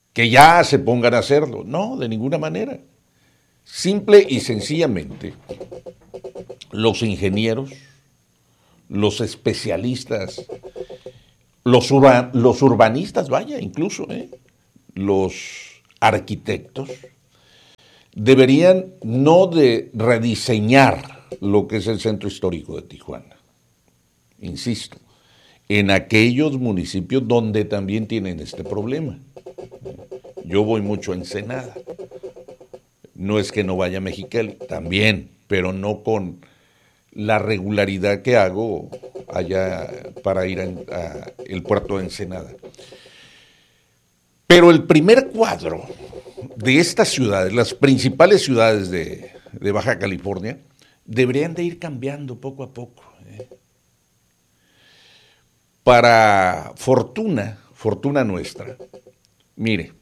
que ya se pongan a hacerlo. No, de ninguna manera. Simple y sencillamente, los ingenieros, los especialistas, los urbanistas, vaya, incluso, los arquitectos, deberían no de rediseñar lo que es el centro histórico de Tijuana, insisto, en aquellos municipios donde también tienen este problema. Yo voy mucho a Ensenada. No es que no vaya a Mexicali, también, pero no con la regularidad que hago allá para ir a el puerto de Ensenada. Pero el primer cuadro de estas ciudades, las principales ciudades de Baja California, deberían de ir cambiando poco a poco. Para fortuna nuestra, mire,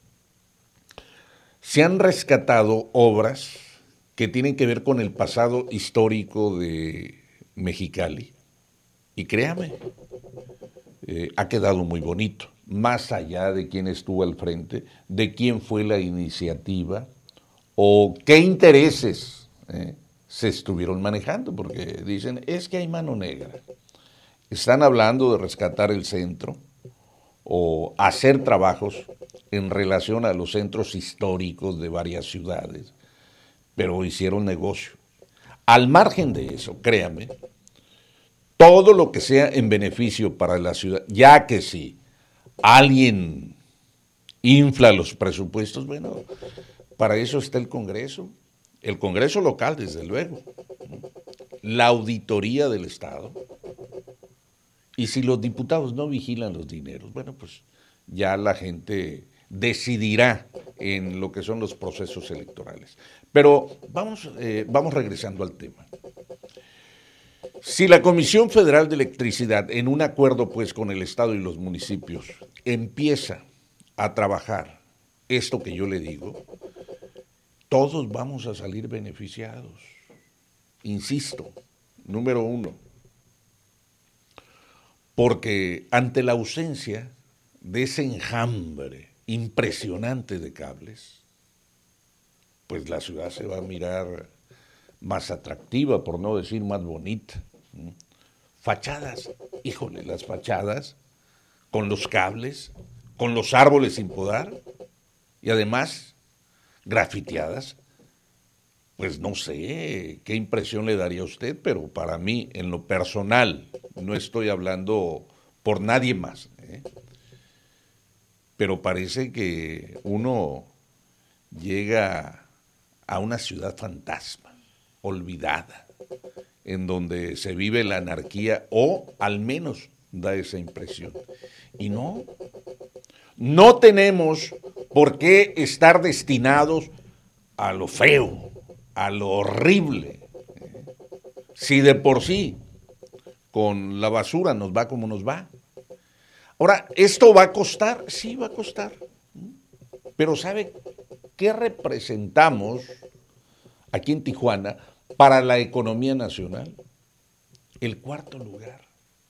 se han rescatado obras que tienen que ver con el pasado histórico de Mexicali. Y créame, ha quedado muy bonito, más allá de quién estuvo al frente, de quién fue la iniciativa o qué intereses se estuvieron manejando, porque dicen, es que hay mano negra. Están hablando de rescatar el centro o hacer trabajos en relación a los centros históricos de varias ciudades, pero hicieron negocio. Al margen de eso, créame, todo lo que sea en beneficio para la ciudad, ya que si alguien infla los presupuestos, bueno, para eso está el Congreso local, desde luego, la auditoría del Estado, y si los diputados no vigilan los dineros, bueno, pues ya la gente decidirá en lo que son los procesos electorales. Pero vamos regresando al tema. Si la Comisión Federal de Electricidad, en un acuerdo pues con el Estado y los municipios, empieza a trabajar esto que yo le digo, todos vamos a salir beneficiados. Insisto, número uno, porque ante la ausencia de ese enjambre impresionante de cables, pues la ciudad se va a mirar más atractiva, por no decir más bonita. Fachadas, híjole, las fachadas con los cables, con los árboles sin podar y además grafiteadas, pues no sé qué impresión le daría a usted, pero para mí, en lo personal, no estoy hablando por nadie más, pero parece que uno llega a una ciudad fantasma, olvidada, en donde se vive la anarquía, o al menos da esa impresión. Y no tenemos por qué estar destinados a lo feo, a lo horrible. Si de por sí con la basura nos va como nos va. Ahora, ¿esto va a costar? Sí, va a costar. Pero ¿sabe qué representamos aquí en Tijuana para la economía nacional? El cuarto lugar.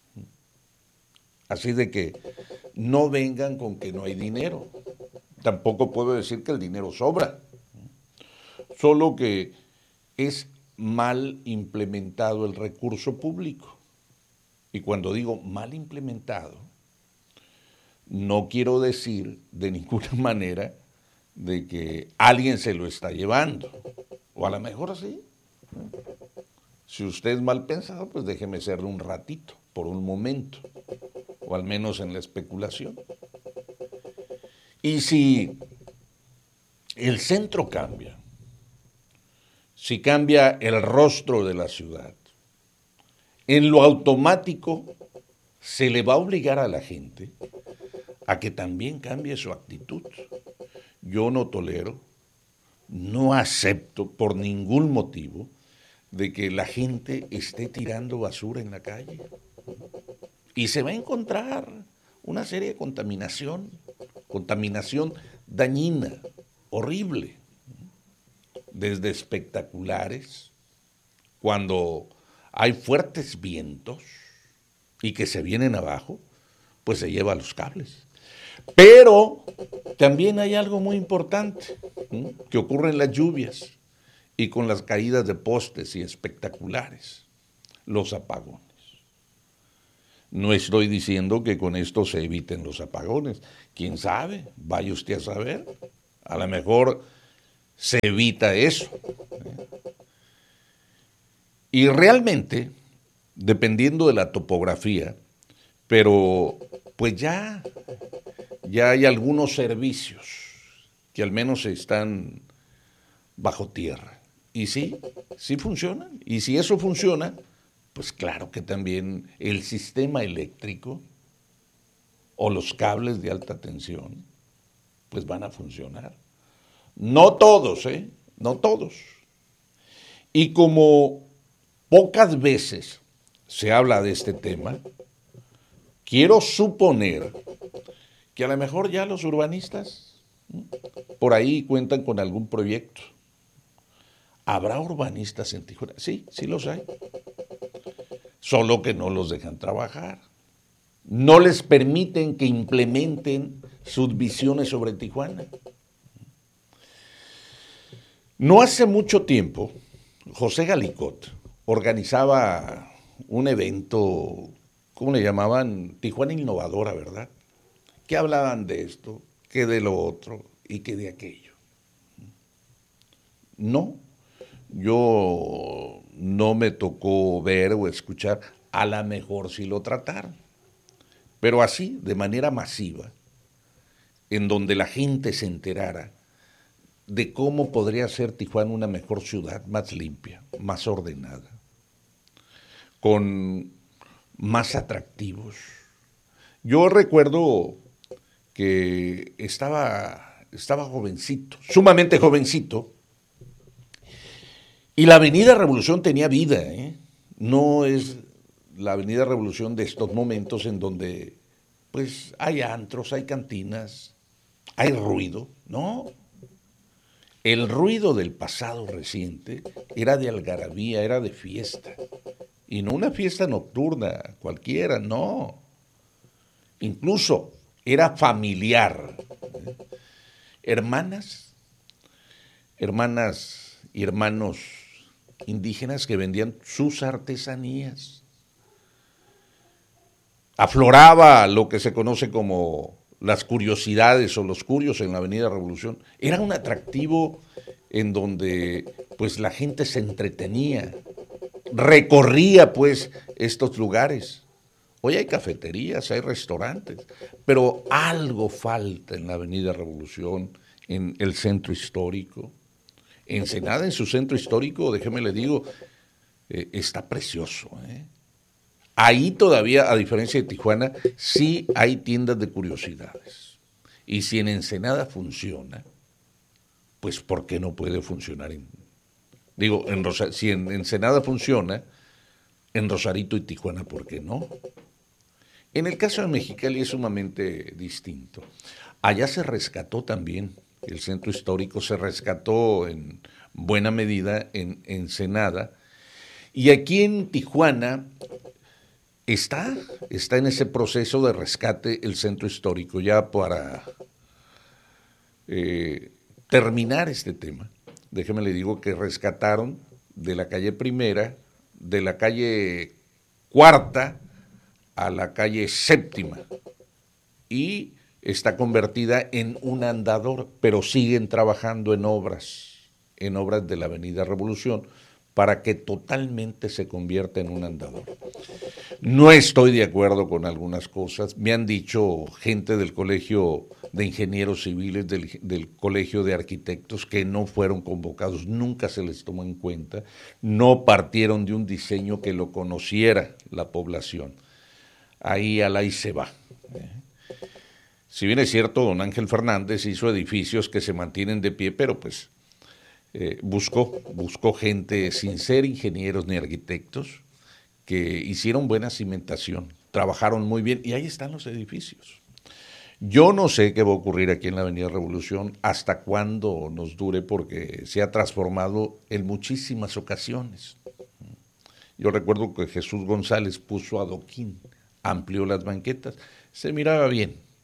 Así de que no vengan con que no hay dinero. Tampoco puedo decir que el dinero sobra. Solo que es mal implementado el recurso público. Y cuando digo mal implementado, no quiero decir de ninguna manera de que alguien se lo está llevando. O a lo mejor sí. Si usted es mal pensado, pues déjeme serle un ratito, por un momento. O al menos en la especulación. Y si el centro cambia, si cambia el rostro de la ciudad, en lo automático se le va a obligar a la gente a que también cambie su actitud. Yo no tolero, no acepto por ningún motivo de que la gente esté tirando basura en la calle. Y se va a encontrar una serie de contaminación dañina, horrible, desde espectaculares, cuando hay fuertes vientos y que se vienen abajo, pues se lleva los cables. Pero también hay algo muy importante, ¿sí?, que ocurre en las lluvias y con las caídas de postes y espectaculares, los apagones. No estoy diciendo que con esto se eviten los apagones. ¿Quién sabe? Vaya usted a saber. A lo mejor se evita eso. Y realmente, dependiendo de la topografía, pero pues ya hay algunos servicios que al menos están bajo tierra. Y sí, sí funcionan. Y si eso funciona, pues claro que también el sistema eléctrico o los cables de alta tensión, pues van a funcionar. No todos, ¿eh? No todos. Y como pocas veces se habla de este tema, quiero suponer que a lo mejor ya los urbanistas por ahí cuentan con algún proyecto. ¿Habrá urbanistas en Tijuana? Sí, sí los hay. Solo que no los dejan trabajar. No les permiten que implementen sus visiones sobre Tijuana. No hace mucho tiempo, José Galicot organizaba un evento, ¿cómo le llamaban? Tijuana Innovadora, ¿verdad? Que hablaban de esto, que de lo otro y que de aquello. No, yo no me tocó ver o escuchar, a lo mejor sí lo trataron, pero así, de manera masiva, en donde la gente se enterara de cómo podría ser Tijuana una mejor ciudad, más limpia, más ordenada, con más atractivos. Yo recuerdo que estaba jovencito, sumamente jovencito, y la Avenida Revolución tenía vida, ¿eh? No es la Avenida Revolución de estos momentos en donde pues hay antros, hay cantinas, hay ruido, no. El ruido del pasado reciente era de algarabía, era de fiesta. Y no una fiesta nocturna cualquiera, no. Incluso era familiar. Hermanas y hermanos indígenas que vendían sus artesanías. Afloraba lo que se conoce como las curiosidades o los curios en la Avenida Revolución. Era un atractivo en donde pues la gente se entretenía, recorría pues estos lugares. Hoy hay cafeterías, hay restaurantes, pero algo falta en la Avenida Revolución, en el centro histórico. Ensenada en su centro histórico, déjeme le digo, está precioso, ¿eh? Ahí todavía, a diferencia de Tijuana, sí hay tiendas de curiosidades. Y si en Ensenada funciona, pues ¿por qué no puede funcionar si en Ensenada funciona, en Rosarito y Tijuana, ¿por qué no? En el caso de Mexicali es sumamente distinto. Allá se rescató también, el centro histórico se rescató en buena medida en Ensenada, y aquí en Tijuana está en ese proceso de rescate el centro histórico, ya para terminar este tema. Déjeme le digo que rescataron de la calle Primera, de la calle Cuarta a la calle Séptima, y está convertida en un andador, pero siguen trabajando en obras de la Avenida Revolución, para que totalmente se convierta en un andador. No estoy de acuerdo con algunas cosas. Me han dicho gente del Colegio de Ingenieros Civiles, del Colegio de Arquitectos, que no fueron convocados, nunca se les tomó en cuenta, no partieron de un diseño que lo conociera la población. Ahí se va. Si bien es cierto, don Ángel Fernández hizo edificios que se mantienen de pie, pero pues buscó gente sin ser ingenieros ni arquitectos que hicieron buena cimentación, trabajaron muy bien y ahí están los edificios. Yo no sé qué va a ocurrir aquí en la Avenida Revolución, hasta cuándo nos dure, porque se ha transformado en muchísimas ocasiones. Yo recuerdo que Jesús González puso adoquín, amplió las banquetas, se miraba bien.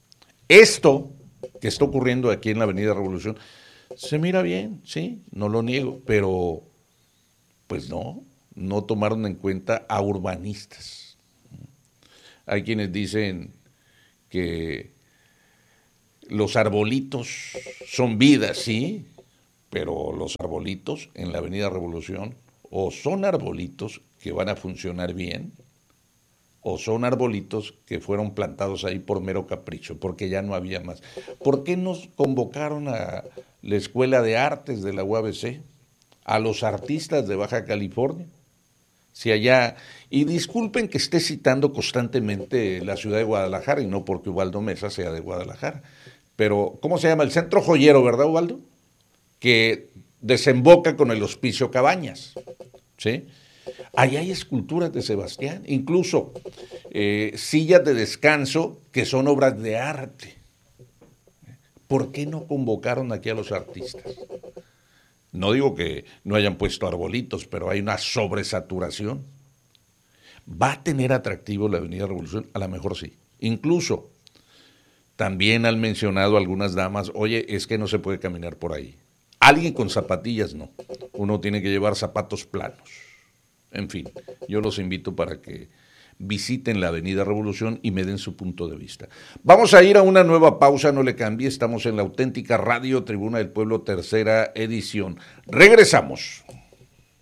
Esto que está ocurriendo aquí en la Avenida Revolución se mira bien, sí, no lo niego, pero pues no tomaron en cuenta a urbanistas. Hay quienes dicen que los arbolitos son vida, sí, pero los arbolitos en la Avenida Revolución o son arbolitos que van a funcionar bien o son arbolitos que fueron plantados ahí por mero capricho, porque ya no había más. ¿Por qué nos convocaron a la Escuela de Artes de la UABC, a los artistas de Baja California? Si allá, y disculpen que esté citando constantemente la ciudad de Guadalajara, y no porque Ubaldo Mesa sea de Guadalajara, pero ¿cómo se llama? El Centro Joyero, ¿verdad, Ubaldo? Que desemboca con el Hospicio Cabañas, ¿sí? Allá hay esculturas de Sebastián, incluso sillas de descanso que son obras de arte. ¿Por qué no convocaron aquí a los artistas? No digo que no hayan puesto arbolitos, pero hay una sobresaturación. ¿Va a tener atractivo la Avenida Revolución? A lo mejor sí. Incluso también han mencionado algunas damas, oye, es que no se puede caminar por ahí. Alguien con zapatillas no. Uno tiene que llevar zapatos planos. En fin, yo los invito para que visiten la Avenida Revolución y me den su punto de vista. Vamos a ir a una nueva pausa, no le cambie, estamos en la auténtica Radio Tribuna del Pueblo, tercera edición. Regresamos.